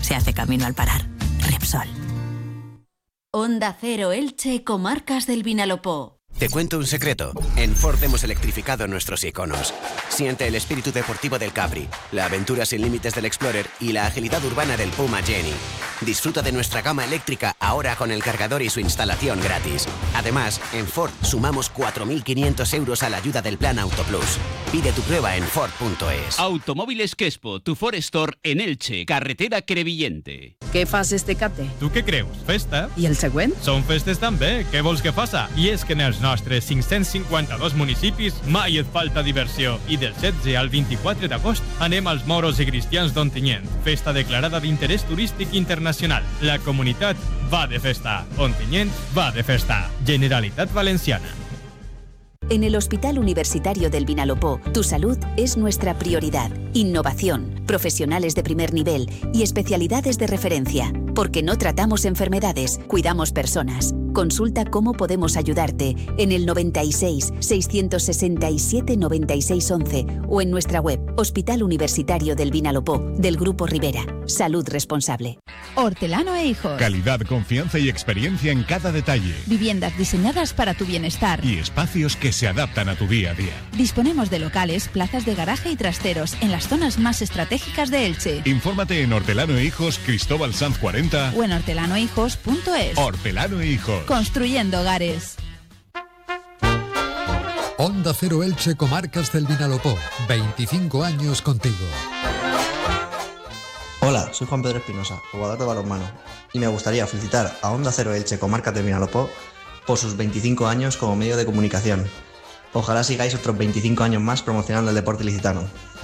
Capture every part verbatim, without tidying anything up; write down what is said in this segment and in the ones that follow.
se hace camino al parar. Repsol. Onda Cero Elche, Comarcas del Vinalopó. Te cuento un secreto. En Ford hemos electrificado nuestros iconos. Siente el espíritu deportivo del Capri, la aventura sin límites del Explorer y la agilidad urbana del Puma Jenny. Disfruta de nuestra gama eléctrica ahora con el cargador y su instalación gratis. Además, en Ford sumamos cuatro mil quinientos euros a la ayuda del Plan Auto Plus. Pide tu prueba en Ford punto es. Automóviles Quespo, tu Ford Store en Elche, carretera Crevillente. Què fas este capte? Tu què creus? Festa? I el següent? Són festes també, què vols que faça? I és que en els nostres cinc-cents cinquanta-dos municipis mai et falta diversió. I del setze al vint-i-quatre d'agost anem als Moros i Cristians d'Ontinyent, festa declarada d'interès turístic internacional. La comunitat va de festa. Ontinyent va de festa. Generalitat Valenciana. En el Hospital Universitario del Vinalopó, tu salud es nuestra prioridad. Innovación, profesionales de primer nivel y especialidades de referencia. Porque no tratamos enfermedades, cuidamos personas. Consulta cómo podemos ayudarte en el noventa y seis, seiscientos sesenta y siete, noventa y seis once o en nuestra web Hospital Universitario del Vinalopó, del Grupo Rivera. Salud responsable. Hortelano e Hijos. Calidad, confianza y experiencia en cada detalle. Viviendas diseñadas para tu bienestar. Y espacios que se adaptan a tu día a día. Disponemos de locales, plazas de garaje y trasteros en las zonas más estratégicas de Elche. Infórmate en Hortelano e Hijos, Cristóbal Sanz cuarenta o en hortelano e hijos punto es. Hortelano e Hijos. Construyendo hogares. Onda Cero Elche, Comarcas del Vinalopó. veinticinco años contigo. Hola, soy Juan Pedro Espinosa, jugador de balonmano, y me gustaría felicitar a Onda Cero Elche, Comarcas del Vinalopó, por sus veinticinco años como medio de comunicación. Ojalá sigáis otros veinticinco años más promocionando el deporte ilicitano.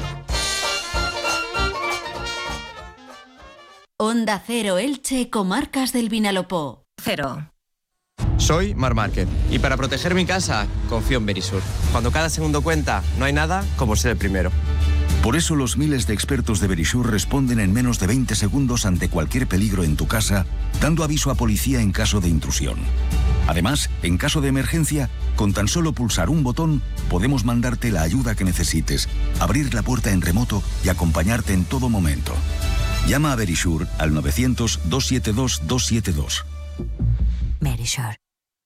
Onda Cero Elche, Comarcas del Vinalopó. Cero. Soy Mar Márquez y para proteger mi casa confío en Verisur. Cuando cada segundo cuenta, no hay nada como ser el primero. Por eso los miles de expertos de Verisur responden en menos de veinte segundos ante cualquier peligro en tu casa, dando aviso a policía en caso de intrusión. Además, en caso de emergencia, con tan solo pulsar un botón, podemos mandarte la ayuda que necesites, abrir la puerta en remoto y acompañarte en todo momento. Llama a Verisur al novecientos, doscientos setenta y dos, doscientos setenta y dos. Verisur.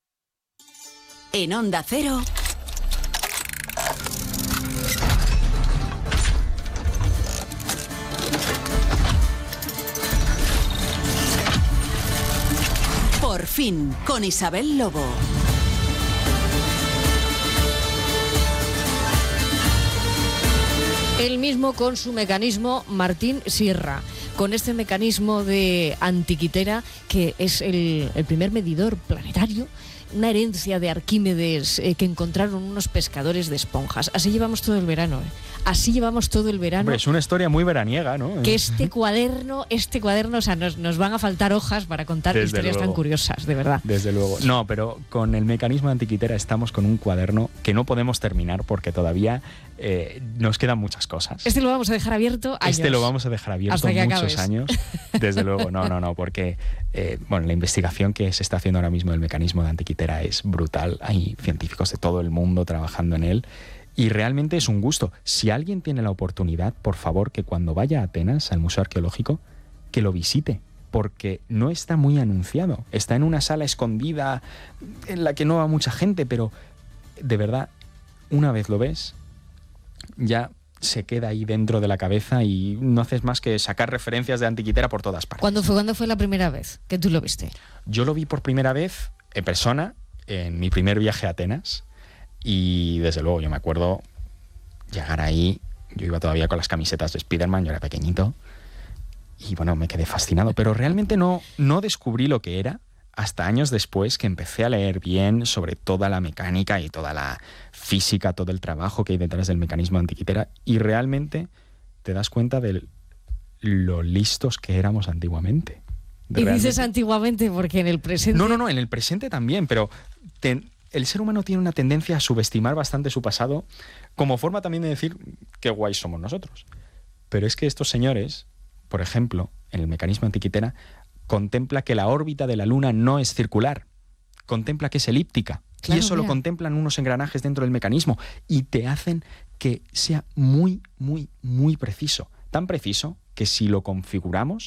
En Onda Cero. Por fin, con Isabel Lobo. Él mismo con su mecanismo, Martín Sierra, con este mecanismo de antiquitera que es el, el primer medidor planetario, una herencia de Arquímedes eh, que encontraron unos pescadores de esponjas. Así llevamos todo el verano, ¿eh? Así llevamos todo el verano. Hombre, es una historia muy veraniega, ¿no? Que este cuaderno, este cuaderno, o sea, nos, nos van a faltar hojas para contar Desde historias luego. tan curiosas, de verdad. Desde luego. No, pero con el mecanismo de antiquitera estamos con un cuaderno que no podemos terminar porque todavía eh, nos quedan muchas cosas. Este lo vamos a dejar abierto años. Este lo vamos a dejar abierto Hasta que muchos acabes. años. Desde luego, no, no, no, porque eh, bueno, la investigación que se está haciendo ahora mismo del mecanismo de antiquitera es brutal. Hay científicos de todo el mundo trabajando en él. Y realmente es un gusto. Si alguien tiene la oportunidad, por favor, que cuando vaya a Atenas, al Museo Arqueológico, que lo visite, porque no está muy anunciado. Está en una sala escondida en la que no va mucha gente, pero de verdad, una vez lo ves, ya se queda ahí dentro de la cabeza y no haces más que sacar referencias de antiquitera por todas partes. ¿Cuándo fue, ¿Cuándo fue la primera vez que tú lo viste? Yo lo vi por primera vez en persona, en mi primer viaje a Atenas. Y desde luego yo me acuerdo llegar ahí, yo iba todavía con las camisetas de Spiderman, yo era pequeñito, y bueno, me quedé fascinado, pero realmente no, no descubrí lo que era hasta años después que empecé a leer bien sobre toda la mecánica y toda la física, todo el trabajo que hay detrás del mecanismo de antiquitera, y realmente te das cuenta de lo listos que éramos antiguamente. Y realmente. Dices antiguamente porque en el presente... No, no, no, en el presente también, pero... Te, el ser humano tiene una tendencia a subestimar bastante su pasado como forma también de decir qué guays somos nosotros. Pero es que estos señores, por ejemplo, en el mecanismo antiquitera, contempla que la órbita de la Luna no es circular, contempla que es elíptica. Claro, y eso mira. Lo contemplan unos engranajes dentro del mecanismo y te hacen que sea muy, muy, muy preciso. Tan preciso que si lo configuramos